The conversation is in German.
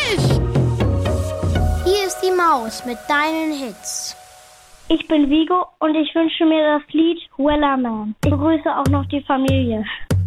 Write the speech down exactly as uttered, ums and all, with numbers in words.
nicht! Hier ist die Maus mit deinen Hits. Ich bin Vigo und ich wünsche mir das Lied Weller Man. Ich begrüße auch noch die Familie.